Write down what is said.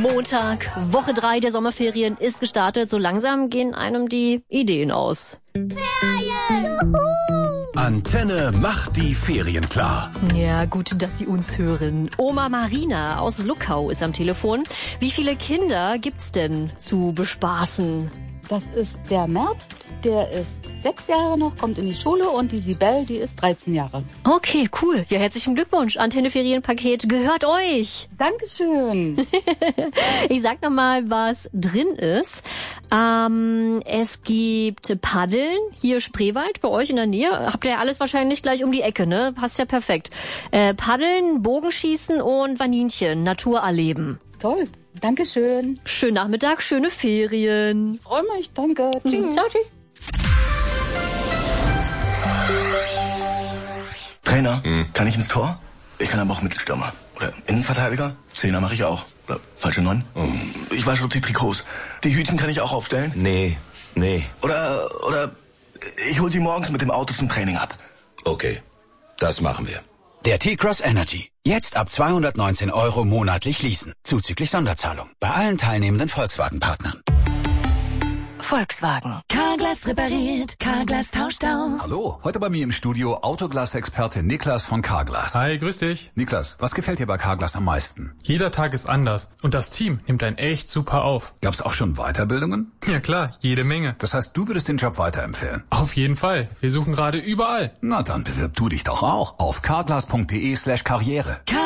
Montag, Woche 3 der Sommerferien ist gestartet. So langsam gehen einem die Ideen aus. Ferien! Juhu! Antenne macht die Ferien klar. Ja, gut, dass Sie uns hören. Oma Marina aus Luckau ist am Telefon. Wie viele Kinder gibt's denn zu bespaßen? Das ist der Mert, der ist 6 Jahre noch, kommt in die Schule, und die Sibel, die ist 13 Jahre. Okay, cool. Ja, herzlichen Glückwunsch. Antenne Ferienpaket gehört euch. Dankeschön. Ich sag nochmal, was drin ist. Es gibt Paddeln, hier Spreewald, bei euch in der Nähe. Habt ihr ja alles wahrscheinlich gleich um die Ecke, ne? Passt ja perfekt. Paddeln, Bogenschießen und Vaninchen, Natur erleben. Toll. Dankeschön. Schönen Nachmittag, schöne Ferien. Freue mich, danke. Tschüss. Ciao, tschüss. Trainer, kann ich ins Tor? Ich kann aber auch Mittelstürmer. Oder Innenverteidiger? Zehner mache ich auch. Oder falsche 9? Ich wasche die Trikots. Die Hütchen kann ich auch aufstellen? Nee. Oder ich hol sie morgens mit dem Auto zum Training ab. Okay, das machen wir. Der T-Cross Energy. Jetzt ab 219 € monatlich leasen. Zuzüglich Sonderzahlung. Bei allen teilnehmenden Volkswagen-Partnern. Volkswagen. Carglass repariert, Carglass tauscht aus. Hallo, heute bei mir im Studio Autoglas-Experte Niklas von Carglass. Hi, grüß dich. Niklas, was gefällt dir bei Carglass am meisten? Jeder Tag ist anders und das Team nimmt einen echt super auf. Gab's auch schon Weiterbildungen? Ja klar, jede Menge. Das heißt, du würdest den Job weiterempfehlen? Auf jeden Fall. Wir suchen gerade überall. Na dann bewirb du dich doch auch auf carglass.de/karriere.